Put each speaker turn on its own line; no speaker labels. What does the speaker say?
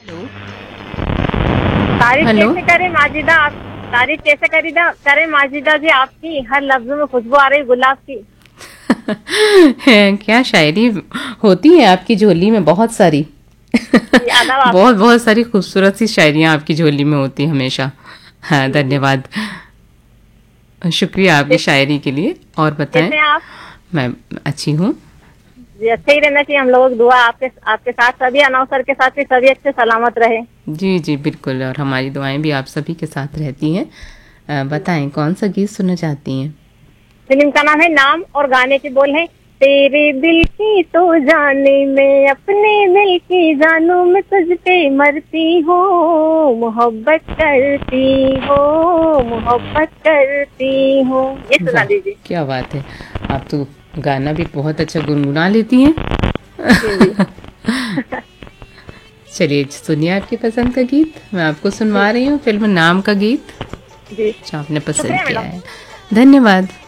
Hello.
तारीफ
hello.
कैसे करें माजिदा आप। तारीफ कैसे करें माजिदा जी आपकी, हर लफ्ज में खुशबू आ रही गुलाब की।
क्या शायरी होती है आपकी झोली में, बहुत सारी।
जी आदाब
बहुत
आपको।
बहुत सारी खूबसूरत सी शायरियाँ आपकी झोली में होती हैं हमेशा। हाँ,
जी जी।
धन्यवाद। शुक्रिया आपकी
कैसे
शायरी के लिए। और बताएं।
कैसे हैं आप।
मैं अच्छी हूँ।
जी अच्छे ही रहना चाहिए, हम लोगों की दुआ आपके आपके साथ, सभी अनाउंसर के साथ भी सभी अच्छे सलामत रहे।
जी जी बिल्कुल, और हमारी दुआएं भी आप सभी के साथ रहती हैं। बताएं कौन सा गीत सुनना चाहती हैं।
फिल्म का नाम है नाम और गाने के बोल है, तेरे दिल की तो जाने मैं अपने दिल की जानू, मैं तुझ पे मरती हूँ, मोहब्बत करती हूँ, मोहब्बत करती हूँ। ये सुना
वाह,
दीजिए।
क्या बात है। आप तो गाना भी बहुत अच्छा गुनगुना लेती हैं।
जी जी।
चलिए सुनिए आपकी पसंद का गीत, मैं आपको
जी
सुनवा रही हूँ फिल्म नाम का गीत
जी।
जो आपने पसंद
शुक्रिया
किया
मैडम।
है। धन्यवाद।